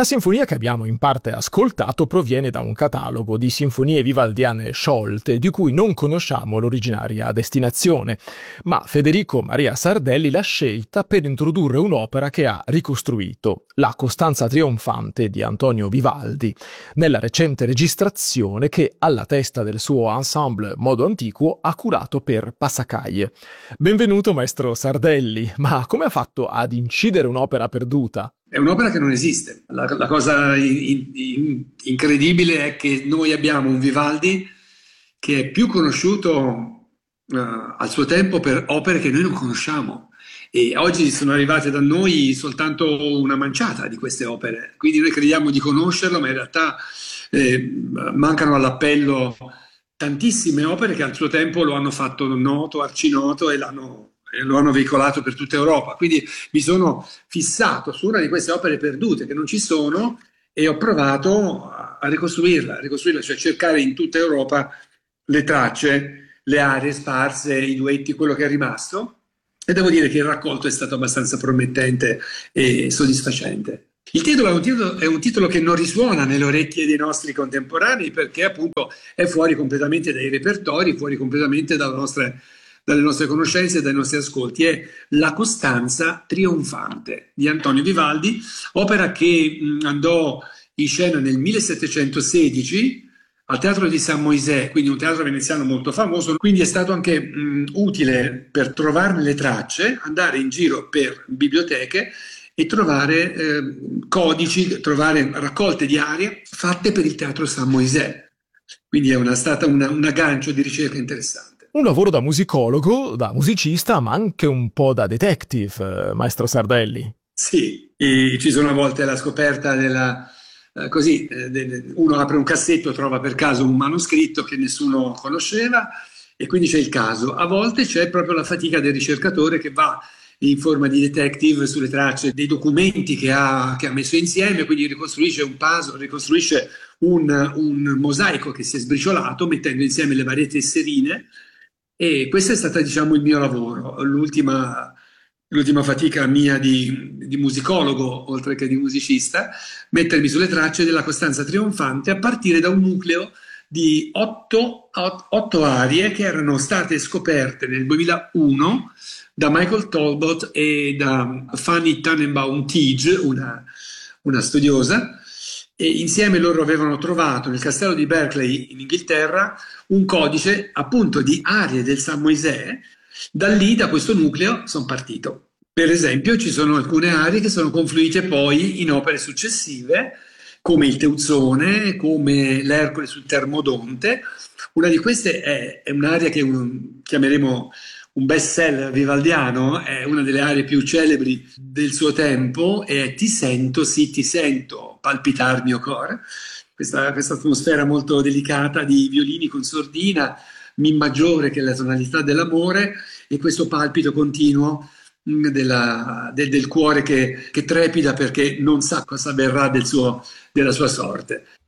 La sinfonia che abbiamo in parte ascoltato proviene da un catalogo di sinfonie vivaldiane sciolte di cui non conosciamo l'originaria destinazione, ma Federico Maria Sardelli l'ha scelta per introdurre un'opera che ha ricostruito, La Costanza trionfante di Antonio Vivaldi, nella recente registrazione che alla testa del suo ensemble Modo Antiquo ha curato per Passacaglie. Benvenuto maestro Sardelli, ma come ha fatto ad incidere un'opera perduta? È un'opera che non esiste. La cosa incredibile è che noi abbiamo un Vivaldi che è più conosciuto al suo tempo per opere che noi non conosciamo. E oggi sono arrivate da noi soltanto una manciata di queste opere. Quindi noi crediamo di conoscerlo, ma in realtà mancano all'appello tantissime opere che al suo tempo lo hanno fatto noto, arcinoto e lo hanno veicolato per tutta Europa. Quindi mi sono fissato su una di queste opere perdute che non ci sono e ho provato a ricostruirla, cioè cercare in tutta Europa le tracce, le aree sparse, i duetti, quello che è rimasto. E devo dire che il raccolto è stato abbastanza promettente e soddisfacente. Il titolo è un titolo che non risuona nelle orecchie dei nostri contemporanei perché appunto è fuori completamente dai repertori, fuori completamente dalle nostre conoscenze e dai nostri ascolti. È La Costanza trionfante di Antonio Vivaldi, opera che andò in scena nel 1716 al Teatro di San Moisè, quindi un teatro veneziano molto famoso, quindi è stato anche utile per trovarne le tracce, andare in giro per biblioteche e trovare codici, trovare raccolte di arie fatte per il Teatro San Moisè. Quindi è stata un aggancio di ricerca interessante. Un lavoro da musicologo, da musicista, ma anche un po' da detective, maestro Sardelli. Sì, e ci sono a volte la scoperta così, uno apre un cassetto, trova per caso un manoscritto che nessuno conosceva e quindi c'è il caso. A volte c'è proprio la fatica del ricercatore che va in forma di detective sulle tracce dei documenti che ha messo insieme, quindi ricostruisce un puzzle, ricostruisce un mosaico che si è sbriciolato mettendo insieme le varie tesserine. E questo è stato, diciamo, il mio lavoro, l'ultima fatica mia di musicologo, oltre che di musicista, mettermi sulle tracce della Costanza trionfante a partire da un nucleo di otto arie che erano state scoperte nel 2001 da Michael Talbot e da Fanny Tannenbaum-Tige, una studiosa, e insieme loro avevano trovato nel castello di Berkeley in Inghilterra un codice appunto di arie del San Moisè. Da lì, da questo nucleo, sono partito. Per esempio ci sono alcune arie che sono confluite poi in opere successive, come il Teuzzone, come l'Ercole sul Termodonte. Una di queste è un'aria che chiameremo un best seller vivaldiano, è una delle arie più celebri del suo tempo, e Ti sento, sì ti sento, palpitar mio cor. Questa atmosfera molto delicata di violini con sordina, mi maggiore che è la tonalità dell'amore, e questo palpito continuo del cuore che trepida perché non sa cosa verrà della sua sorte.